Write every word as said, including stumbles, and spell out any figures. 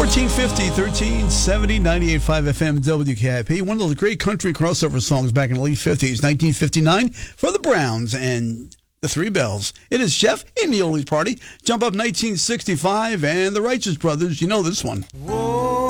fourteen fifty, thirteen seventy, ninety-eight point five F M W K I P. One of the great country crossover songs back in the late fifties, nineteen fifty-nine, for the Browns and the Three Bells. It is Chef in the Oldies Party. Jump up nineteen sixty-five and the Righteous Brothers. You know this one. Whoa.